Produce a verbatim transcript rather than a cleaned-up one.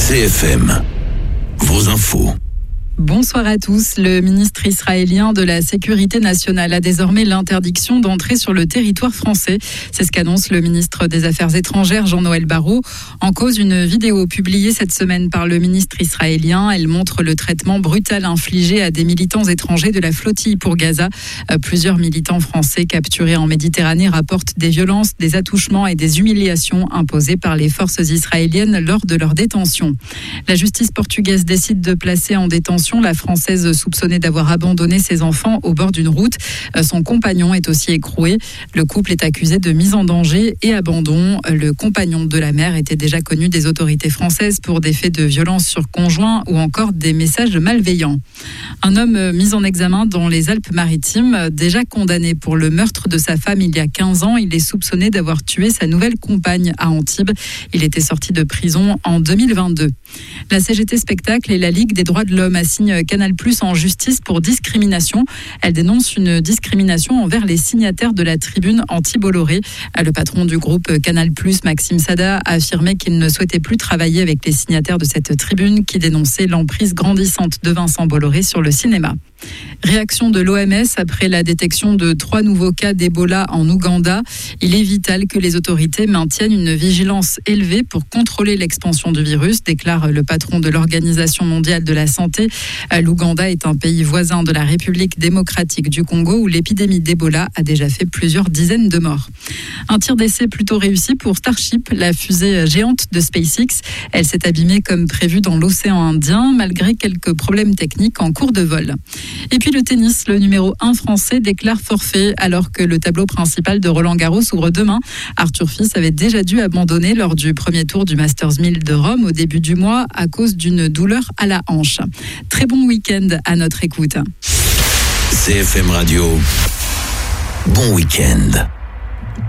C F M, vos infos. Bonsoir à tous. Le ministre israélien de la Sécurité nationale a désormais l'interdiction d'entrer sur le territoire français. C'est ce qu'annonce le ministre des Affaires étrangères, Jean-Noël Barrot. En cause, une vidéo publiée cette semaine par le ministre israélien. Elle montre le traitement brutal infligé à des militants étrangers de la flottille pour Gaza. Plusieurs militants français capturés en Méditerranée rapportent des violences, des attouchements et des humiliations imposées par les forces israéliennes lors de leur détention. La justice portugaise décide de placer en détention la Française soupçonnée d'avoir abandonné ses enfants au bord d'une route. Son compagnon est aussi écroué. Le couple est accusé de mise en danger et abandon. Le compagnon de la mère était déjà connu des autorités françaises pour des faits de violence sur conjoint ou encore des messages malveillants. Un homme mis en examen dans les Alpes-Maritimes, déjà condamné pour le meurtre de sa femme il y a quinze ans, il est soupçonné d'avoir tué sa nouvelle compagne à Antibes. Il était sorti de prison en deux mille vingt-deux. La C G T Spectacle et la Ligue des droits de l'homme assignent Canal+ en justice pour discrimination. Elle dénonce une discrimination envers les signataires de la tribune anti-Bolloré. Le patron du groupe Canal+, Maxime Sada, a affirmé qu'il ne souhaitait plus travailler avec les signataires de cette tribune qui dénonçait l'emprise grandissante de Vincent Bolloré sur le cinéma. Réaction de l'O M S après la détection de trois nouveaux cas d'Ebola en Ouganda. Il est vital que les autorités maintiennent une vigilance élevée pour contrôler l'expansion du virus, déclare le patron de l'Organisation mondiale de la santé. L'Ouganda est un pays voisin de la République démocratique du Congo où l'épidémie d'Ebola a déjà fait plusieurs dizaines de morts. Un tir d'essai plutôt réussi pour Starship, la fusée géante de SpaceX. Elle s'est abîmée comme prévu dans l'océan Indien malgré quelques problèmes techniques en cours de vol. Et puis le tennis, le numéro un français déclare forfait alors que le tableau principal de Roland-Garros ouvre demain. Arthur Fils avait déjà dû abandonner lors du premier tour du Masters mille de Rome au début du mois à cause d'une douleur à la hanche. Très bon week-end à notre écoute. C F M Radio, bon week-end.